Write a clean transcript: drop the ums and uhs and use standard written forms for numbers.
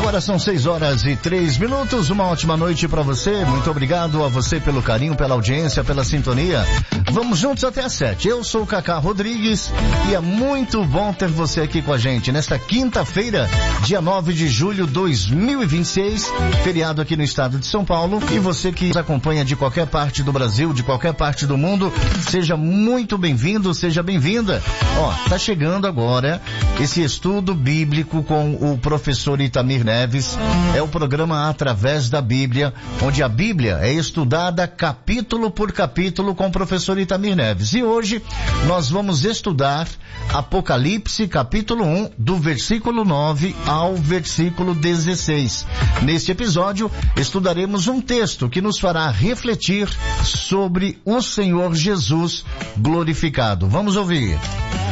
Agora são 6h03. Uma ótima noite para você. Muito obrigado a você pelo carinho, pela audiência, pela sintonia. Vamos juntos até às 7. Eu sou o Cacá Rodrigues e é muito bom ter você aqui com a gente nesta quinta-feira, dia 9 de julho de 2026, feriado aqui no estado de São Paulo. E você que nos acompanha de qualquer parte do Brasil, de qualquer parte do mundo, seja muito bem-vindo, seja bem-vinda. Tá chegando agora esse estudo bíblico com o professor Itamir Neves. É o programa Através da Bíblia, onde a Bíblia é estudada capítulo por capítulo com o professor Itamir Neves. E hoje nós vamos estudar Apocalipse, capítulo 1, do versículo 9 ao versículo 16. Neste episódio, estudaremos um texto que nos fará refletir sobre o Senhor Jesus glorificado. Vamos ouvir.